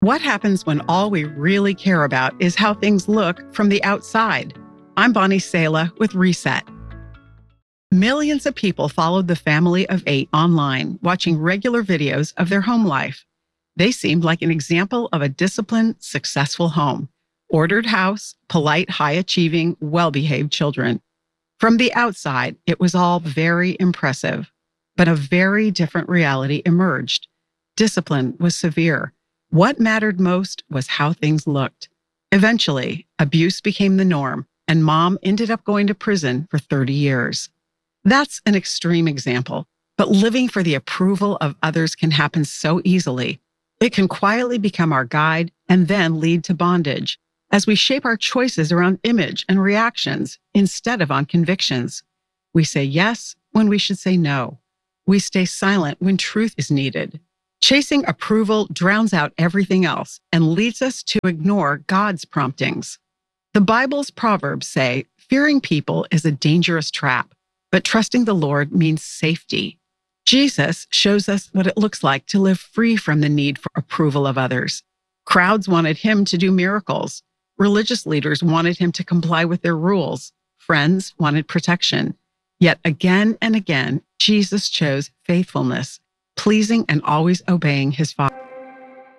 What happens when all we really care about is how things look from the outside? I'm Bonnie Sala with Reset. Millions of people followed the family of 8 online, watching regular videos of their home life. They seemed like an example of a disciplined, successful home. Ordered house, polite, high-achieving, well-behaved children. From the outside, it was all very impressive. But a very different reality emerged. Discipline was severe. What mattered most was how things looked. Eventually, abuse became the norm, and Mom ended up going to prison for 30 years. That's an extreme example, but living for the approval of others can happen so easily. It can quietly become our guide and then lead to bondage, as we shape our choices around image and reactions instead of on convictions. We say yes when we should say no. We stay silent when truth is needed. Chasing approval drowns out everything else and leads us to ignore God's promptings. The Bible's Proverbs say, fearing people is a dangerous trap, but trusting the Lord means safety. Jesus shows us what it looks like to live free from the need for approval of others. Crowds wanted him to do miracles. Religious leaders wanted him to comply with their rules. Friends wanted protection. Yet again and again, Jesus chose faithfulness, pleasing and always obeying his Father.